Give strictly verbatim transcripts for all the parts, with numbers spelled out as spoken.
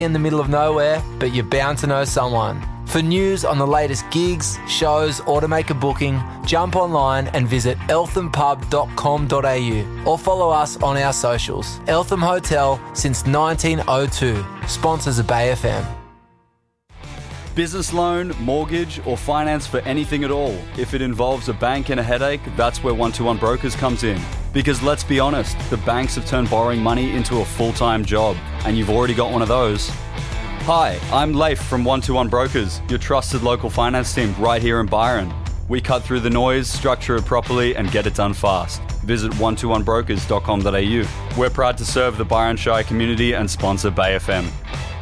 in the middle of nowhere, but you're bound to know someone. For news on the latest gigs, shows, or to make a booking, jump online and visit eltham pub dot com dot a u or follow us on our socials. Eltham Hotel since nineteen oh two. Sponsors of Bay F M. Business loan, mortgage, or finance for anything at all. If it involves a bank and a headache, that's where one two one Brokers comes in. Because let's be honest, the banks have turned borrowing money into a full-time job, and you've already got one of those. Hi, I'm Leif from one two one Brokers, your trusted local finance team right here in Byron. We cut through the noise, structure it properly, and get it done fast. Visit one two one brokers dot com dot a u. We're proud to serve the Byron Shire community and sponsor Bay F M.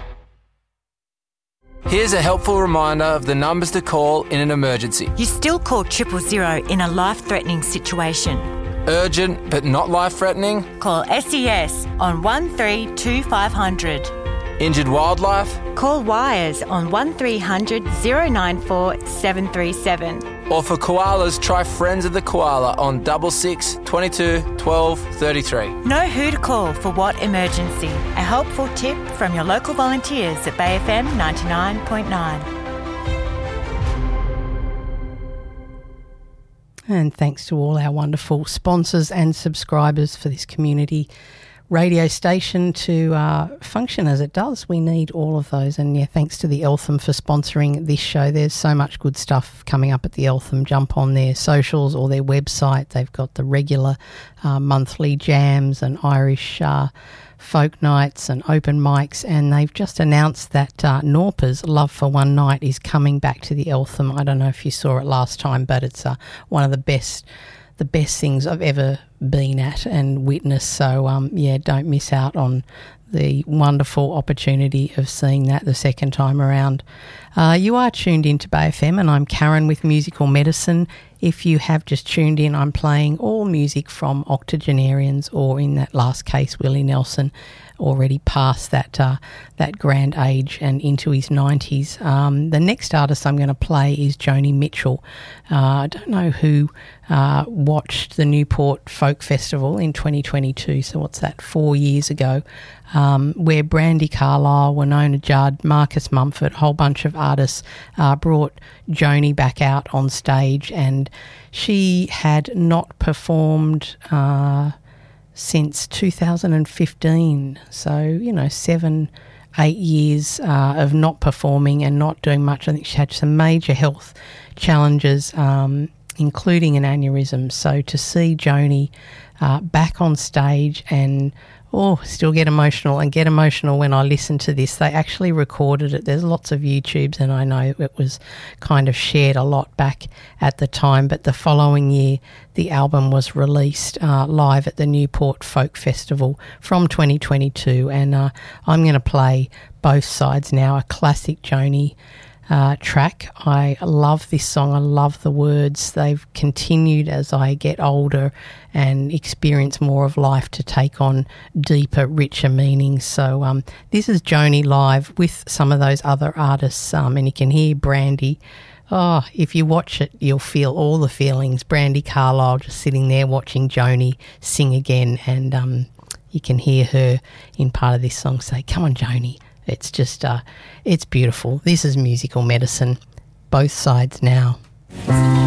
Here's a helpful reminder of the numbers to call in an emergency. You still call triple zero in a life-threatening situation. Urgent but not life-threatening? Call S E S on one three two five hundred. Injured wildlife? Call Wires on one three hundred oh nine four seven three seven. Or for koalas, try Friends of the Koala on double six twenty-two twelve thirty-three. Know who to call for what emergency. A helpful tip from your local volunteers at Bay F M ninety-nine point nine. And thanks to all our wonderful sponsors and subscribers for this community radio station to uh, function as it does. We need all of those. And yeah, thanks to the Eltham for sponsoring this show. There's so much good stuff coming up at the Eltham. Jump on their socials or their website. They've got the regular uh, monthly jams and Irish uh, folk nights and open mics. And they've just announced that uh, Norpa's Love for One Night is coming back to the Eltham. I don't know if you saw it last time, but it's uh, one of the best the best things I've ever been at and witnessed. So, um, yeah, don't miss out on the wonderful opportunity of seeing that the second time around. Uh, you are tuned into Bay F M and I'm Karen with Musical Medicine. If you have just tuned in, I'm playing all music from octogenarians, or in that last case, Willie Nelson, already past that uh, that grand age and into his nineties. Um, the next artist I'm going to play is Joni Mitchell. Uh, I don't know who uh, watched the Newport Folk Festival in twenty twenty-two, so what's that, four years ago, um, where Brandi Carlile, Winona Judd, Marcus Mumford, a whole bunch of artists uh, brought Joni back out on stage, and she had not performed Uh, since two thousand fifteen, so, you know, seven, eight years uh, of not performing and not doing much. I think she had some major health challenges, um, including an aneurysm. So to see Joni uh, back on stage and, oh, still get emotional and get emotional when I listen to this. They actually recorded it. There's lots of YouTubes, and I know it was kind of shared a lot back at the time, but the following year the album was released uh, live at the Newport Folk Festival from twenty twenty-two, and uh, I'm going to play Both Sides now, a classic Joni Uh, track. I love this song. I love the words. They've continued as I get older and experience more of life to take on deeper, richer meanings. So um, this is Joni live with some of those other artists, um, and you can hear Brandi. Oh, if you watch it, you'll feel all the feelings. Brandi Carlile just sitting there watching Joni sing again, and um, you can hear her in part of this song say, "Come on, Joni." It's just, uh, it's beautiful. This is Musical Medicine. Both Sides now.